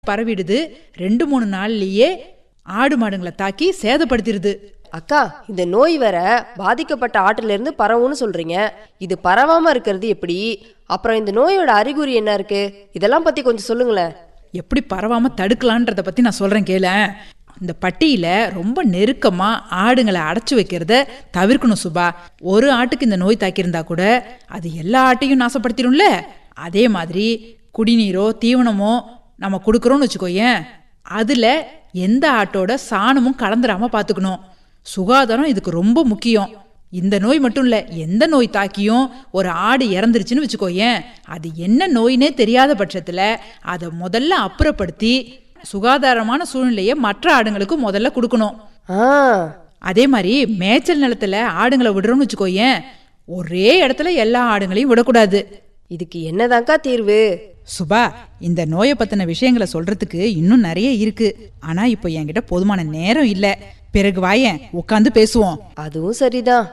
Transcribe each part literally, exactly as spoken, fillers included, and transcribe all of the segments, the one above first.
பரவிடுது. ரெண்டு மூணு நாள்லயே ஆடு மாடுங்களை தாக்கி சேதப்படுத்திடுது. அக்கா, இந்த நோய் வேற பாதிக்கப்பட்ட ஆட்டுல இருந்து பரவும்னு சொல்றீங்க. இது பரவாம இருக்கிறது எப்படி? அப்புறம் இந்த நோயோட அறிகுறி என்ன இருக்கு? இதெல்லாம் பத்தி கொஞ்சம் சொல்லுங்களேன். எப்படி பரவாம தடுக்கலான்றத பத்தி நான் சொல்றேன் கேள. இந்த பட்டியில ரொம்ப நெருக்கமா ஆடுங்களை அடைச்சு வைக்கிறத தவிர்க்கணும் சுபா. ஒரு ஆட்டுக்கு இந்த நோய் தாக்கியிருந்தா கூட அது எல்லா ஆட்டையும் நாசப்படுத்திடும்ல. அதே மாதிரி குடிநீரோ தீவனமோ நம்ம கொடுக்குறோம்னு வச்சுக்கோயேன், அதுல எந்த ஆட்டோட சாணமும் கலந்துராம பாத்துக்கணும். சுகாதாரம் இதுக்கு ரொம்ப முக்கியம். இந்த நோய் மட்டும் இல்ல, எந்த நோய் தாக்கியும் ஒரு ஆடு இறந்துருச்சுன்னு வச்சுக்கோயேன், அது என்ன நோயினே தெரியாத பட்சத்துல அதை முதல்ல அப்புறப்படுத்தி சுகாதாரமான சூழ்நிலையை மற்ற ஆடுங்களுக்கு முதல்ல கொடுக்கணும். அதே மாதிரி மேய்ச்சல் நிலத்துல ஆடுங்களை விடுறோம்னு வச்சுக்கோயேன், ஒரே இடத்துல எல்லா ஆடுங்களையும் விடக்கூடாது. இதுக்கு என்னதாக்கா தீர்வு? சுபா, இந்த நோயை பத்தின விஷயங்களை சொல்றதுக்கு இன்னும் நிறைய இருக்கு. ஆனா இப்போ என்கிட்ட போதுமான நேரம் இல்ல. பிறகு வாயேன் உட்காந்து பேசுவோம். அதுவும் சரிதான்.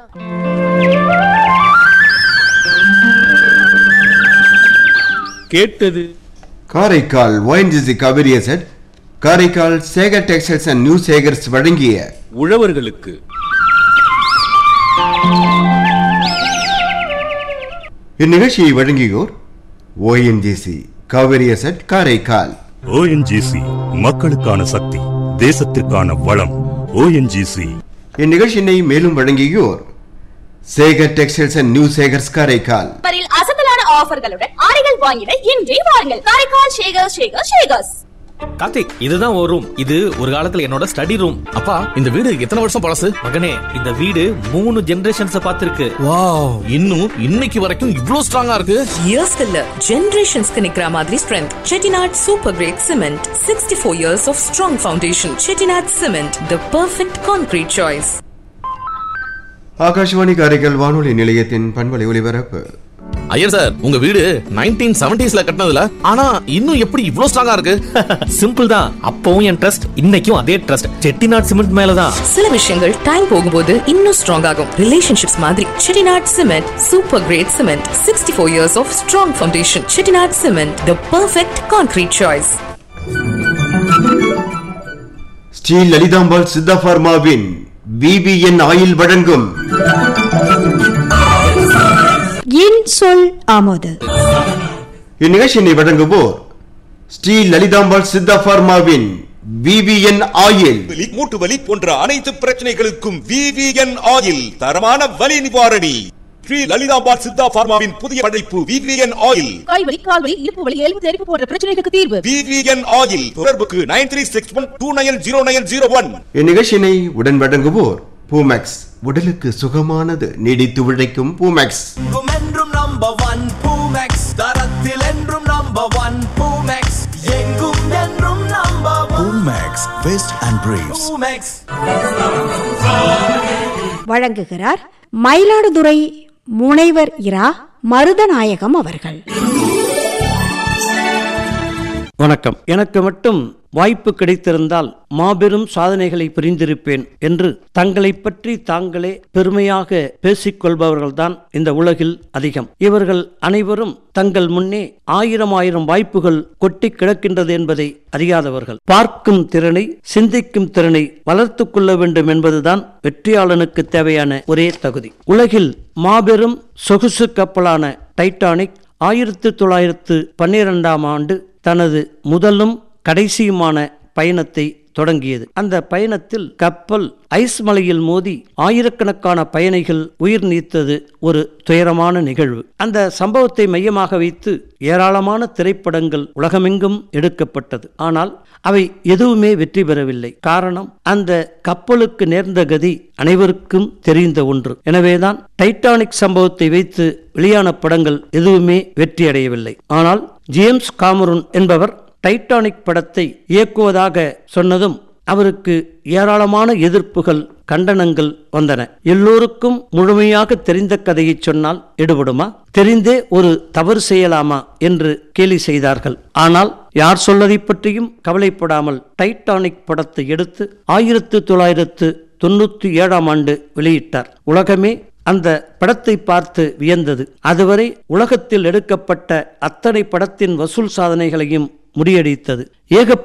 கேட்டது Karaikal ONGC Kaveri asset, Karaikal Sekar textiles and new Sekar's வழங்கிய உழவர்களுக்கு. இந்நிகழ்ச்சியை வழங்கியோர் ONGC Kaveri asset Karaikal. ONGC மக்களுக்கான சக்தி, தேசத்திற்கான வளம். ஓஎன்ஜிசி. இந்நிகழ்ச்சியினை மேலும் வழங்கியோர் Sekar textiles and new Sekar's Karaikal. அசத்தலான ஆஃபர்களுடன் ஆடைகள் வாங்கிட இன்றே வாருங்கள். காரைக்கால் ஷேகர் ஷேகர் ஷேகர்ஸ். கார்த்திக், இதுதான் ஒரு ரூம். இது ஒரு காலத்துல என்னோட ஸ்டடி ரூம். அப்பா, இந்த வீடு எத்தனை வருஷம் பழசு? மகனே, இந்த வீடு மூணு ஜெனரேஷன்ஸ் பார்த்திருக்கு. வாவ், இன்னும் இன்னைக்கு வரைக்கும் இவ்ளோ ஸ்ட்ராங்கா இருக்கு. இயர்ஸ் இல்ல, ஜெனரேஷன்ஸ்க்கு நிக்கிற மாதிரி strength. Chettinad super great cement, sixty four years of strong foundation. Chettinad cement, the perfect concrete choice. Akashvani Karaikal வானொலி நிலையத்தின் பண்பலை ஒலிபரப்பு. ஐயர் சார், உங்க வீடு நைன்டீன் செவன்டீஸ்ல கட்டினதுல, ஆனா இன்னும் எப்படி இவ்ளோ ஸ்ட்ராங்கா இருக்கு? சிம்பிள் தான். அப்பவும் என் ட்ரஸ்ட், இன்னைக்கும் அதே ட்ரஸ்ட் செட்டிநாட் சிமெண்ட் மேலதான். சில விஷயங்கள் டைம் போகும்போது இன்னும் ஸ்ட்ராங் ஆகும். ரிலேஷன்ஷிப்ஸ் மாதிரி. Chettinad cement super great cement, sixty four years of strong foundation. Chettinad cement, the perfect concrete choice. Sri Lalithambal Siddha பார்மாவின் VPN oil வழங்கும் என் சொல் ஆமோது. இந்நிகழ்ச்சியை வழங்குவோர் ஸ்ரீ லலிதாம்பாள் சித்தா பார்மாவின் விபிஎன் ஆயில். மூட்டு வலி போன்ற அனைத்து பிரச்சனைகளுக்கும் விபிஎன் ஆயில் தரமான வலி நிவாரணி. ஸ்ரீ லலிதாம்பாள் சித்தா பார்மாவின் புதிய படைப்பு விபிஎன் ஆயில். கைவலி, கால்வலி, இடுப்பு வலி, எலும்பு தெரிப்பு போன்ற பிரச்சனைகளுக்கு தீர்வு. VPN oil. தொடர்புக்கு nine three six one two nine zero nine zero one. இந்நிகழ்ச்சியை உடன் வழங்குவோர் பூமேக்ஸ், உடலுக்கு சுகமானது, நீடித்து உழைக்கும் பூமேக்ஸ். என்றும் நம்பர் ஒன் பூமேக்ஸ், தரத்தில் என்றும் நம்பர் ஒன் பூமேக்ஸ், எங்கும் என்றும் number one Poomex west and briefs. Poomex வழங்குகிறார் மயிலாடுதுறை முனைவர் இரா மருதநாயகம் அவர்கள். வணக்கம். எனக்கு மட்டும் வாய்ப்பு கிடைத்திருந்தால் மாபெரும் சாதனைகளை புரிந்திருப்பேன் என்று தங்களை பற்றி தாங்களே பெருமையாக பேசிக்கொள்பவர்கள்தான் இந்த உலகில் அதிகம். இவர்கள் அனைவரும் தங்கள் முன்னே ஆயிரம் ஆயிரம் வாய்ப்புகள் கொட்டி கிடக்கின்றது என்பதை அறியாதவர்கள். பார்க்கும் திறனை, சிந்திக்கும் திறனை வளர்த்து கொள்ள வேண்டும் என்பதுதான் வெற்றியாளனுக்கு தேவையான ஒரே தகுதி. உலகில் மாபெரும் சொகுசு கப்பலான டைட்டானிக் ஆயிரத்தி தொள்ளாயிரத்து பன்னிரெண்டாம் ஆண்டு தனது முதலும் கடைசியுமான பயணத்தை தொடங்கியது. அந்த பயணத்தில் கப்பல் ஐஸ் மலையில் மோதி ஆயிரக்கணக்கான பயணிகள் உயிர் நீத்தது ஒரு துயரமான நிகழ்வு. அந்த சம்பவத்தை மையமாக வைத்து ஏராளமான திரைப்படங்கள் உலகமெங்கும் எடுக்கப்பட்டது. ஆனால் அவை எதுவுமே வெற்றி பெறவில்லை. காரணம், அந்த கப்பலுக்கு நேர்ந்த கதி அனைவருக்கும் தெரிந்த ஒன்று. எனவேதான் டைட்டானிக் சம்பவத்தை வைத்து வெளியான படங்கள் எதுவுமே வெற்றியடையவில்லை. ஆனால் ஜேம்ஸ் காமரூன் என்பவர் டைட்டானிக் படத்தை இயக்குவதாக சொன்னதும் அவருக்கு ஏராளமான எதிர்ப்புகள், கண்டனங்கள் வந்தன. எல்லோருக்கும் முழுமையாக தெரிந்த கதையை சொன்னால் எடுபடுமா? தெரிந்தே ஒரு தவறு செய்யலாமா என்று கேலி செய்தார்கள். ஆனால் யார் சொல்லதை பற்றியும் கவலைப்படாமல் டைட்டானிக் படத்தை எடுத்து ஆயிரத்தி தொள்ளாயிரத்து தொண்ணூத்தி ஏழாம் ஆண்டு வெளியிட்டார். உலகமே அந்த படத்தை பார்த்து வியந்தது. அதுவரை உலகத்தில் எடுக்கப்பட்ட அத்தனை படத்தின் வசூல் சாதனைகளையும் முறியடித்தது. ஏகப்பட்ட